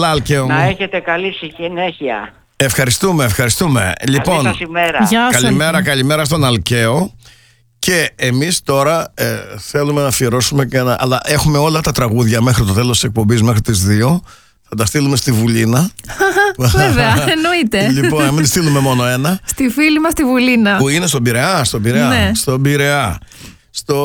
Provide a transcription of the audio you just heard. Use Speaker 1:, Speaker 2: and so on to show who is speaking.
Speaker 1: Έλα, Αλκαίο μου.
Speaker 2: Να έχετε καλή συνέχεια.
Speaker 1: Ευχαριστούμε. Λοιπόν,
Speaker 2: καλή σας ημέρα.
Speaker 3: Γεια σας.
Speaker 1: καλημέρα στον Αλκαίο. Και εμείς τώρα θέλουμε να αφιερώσουμε αλλά έχουμε όλα τα τραγούδια μέχρι το τέλος της εκπομπής, μέχρι τις 2. Θα τα στείλουμε στη Βουλίνα.
Speaker 3: Βέβαια, εννοείται.
Speaker 1: Λοιπόν, να μην στείλουμε μόνο ένα.
Speaker 3: Στη φίλη μας τη Βουλίνα.
Speaker 1: Που είναι στον Πειραιά.
Speaker 3: Ναι.
Speaker 1: Στον Πειραιά.